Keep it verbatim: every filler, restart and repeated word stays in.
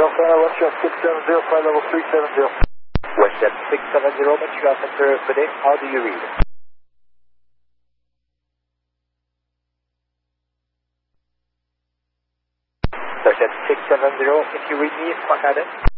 Delta Westjet six seven zero, flight level three seven zero. Westjet six seven zero, Montreal Center, good day. How do you read? Westjet six seven zero, if you read me, Spark Island.